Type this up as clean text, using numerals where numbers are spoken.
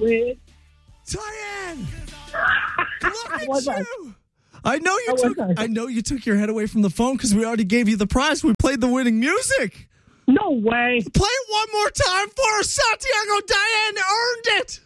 weird? Diane! Look Was at I? you! I know you took your head away from the phone because we already gave you the prize. We played the winning music. No way. Play it one more time for us, Santiago. Diane earned it.